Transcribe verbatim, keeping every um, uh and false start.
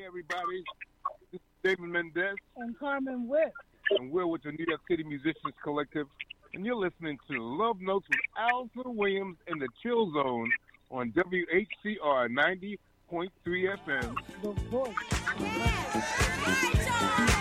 Hey, everybody. This is David Mendez. And Carmen Witt. And we're with the New York City Musicians Collective. And you're listening to Love Notes with Alton Williams in the Chill Zone on W H C R ninety point three F M. The voice.